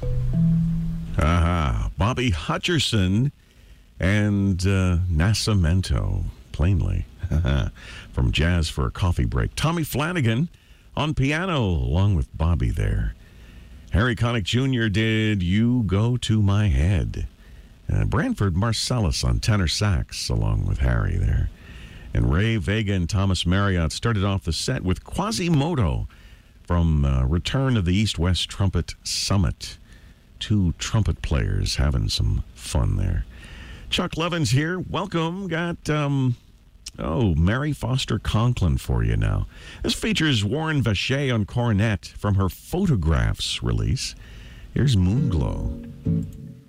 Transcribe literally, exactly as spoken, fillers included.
Aha. Bobby Hutcherson and uh, Nascimento, plainly, from Jazz for a Coffee Break. Tommy Flanagan on piano, along with Bobby there. Harry Connick Junior did You Go to My Head. Uh, Branford Marsalis on tenor sax, along with Harry there. And Ray Vega and Thomas Marriott started off the set with Quasimodo from uh, Return of the East-West Trumpet Summit. Two trumpet players having some fun there. Chuck Levins here. Welcome. Got, um, oh, Mary Foster Conklin for you now. This features Warren Vacher on cornet from her Photographs release. Here's Moonglow.